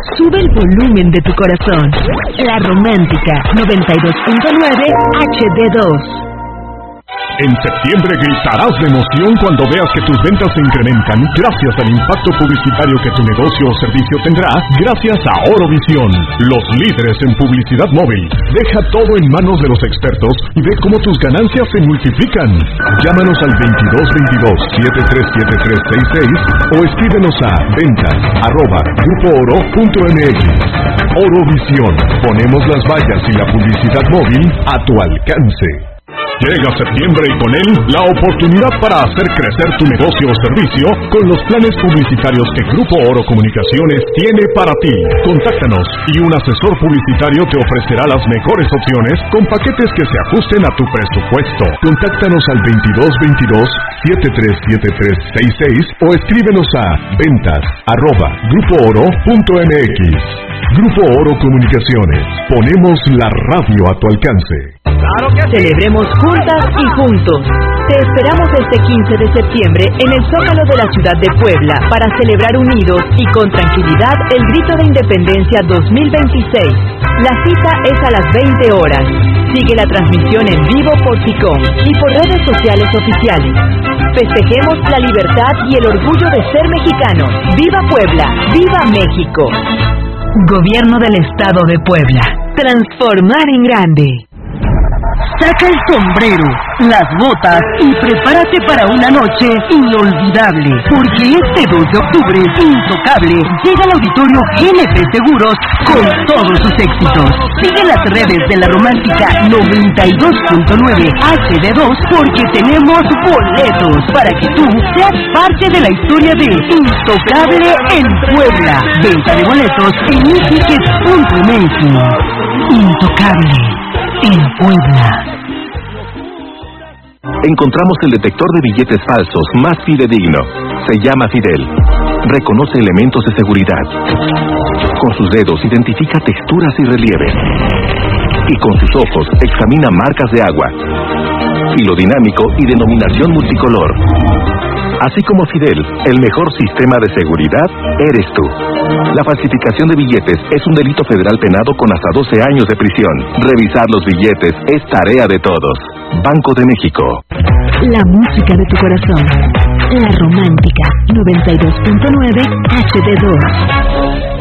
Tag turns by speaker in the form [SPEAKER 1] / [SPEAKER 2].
[SPEAKER 1] Sube el volumen de tu corazón. La Romántica 92.9 HD2.
[SPEAKER 2] En septiembre gritarás de emoción cuando veas que tus ventas se incrementan gracias al impacto publicitario que tu negocio o servicio tendrá gracias a Orovisión, los líderes en publicidad móvil. Deja todo en manos de los expertos y ve cómo tus ganancias se multiplican. Llámanos al 2222-737366 o escríbenos a ventas@grupooro.mx. Orovisión, ponemos las vallas y la publicidad móvil a tu alcance. Llega septiembre y con él la oportunidad para hacer crecer tu negocio o servicio con los planes publicitarios que Grupo Oro Comunicaciones tiene para ti. Contáctanos y un asesor publicitario te ofrecerá las mejores opciones con paquetes que se ajusten a tu presupuesto. Contáctanos al 2222-737366 o escríbenos a ventas@grupooro.mx. Grupo Oro Comunicaciones. Ponemos la radio a tu alcance.
[SPEAKER 1] ¡Claro que sí! Celebremos juntas y juntos. Te esperamos este 15 de septiembre en el Zócalo de la ciudad de Puebla para celebrar unidos y con tranquilidad el Grito de Independencia 2026. La cita es a las 20 horas. Sigue la transmisión en vivo por TICOM y por redes sociales oficiales. Festejemos la libertad y el orgullo de ser mexicanos. ¡Viva Puebla! ¡Viva México! Gobierno del Estado de Puebla. Transformar en grande.
[SPEAKER 3] Saca el sombrero, las botas y prepárate para una noche inolvidable, porque este 2 de octubre, Intocable, llega al auditorio GNP Seguros con todos sus éxitos. Sigue las redes de la Romántica 92.9 HD2 porque tenemos boletos para que tú seas parte de la historia de Intocable en Puebla. Venta de boletos en itickets.mx. Intocable en Puebla.
[SPEAKER 4] Encontramos el detector de billetes falsos más fidedigno. Se llama Fidel. Reconoce elementos de seguridad. Con sus dedos identifica texturas y relieves. Y con sus ojos examina marcas de agua. Filo dinámico y denominación multicolor. Así como Fidel, el mejor sistema de seguridad eres tú. La falsificación de billetes es un delito federal penado con hasta 12 años de prisión. Revisar los billetes es tarea de todos. Banco de México.
[SPEAKER 1] La música de tu corazón. La Romántica 92.9 HD2.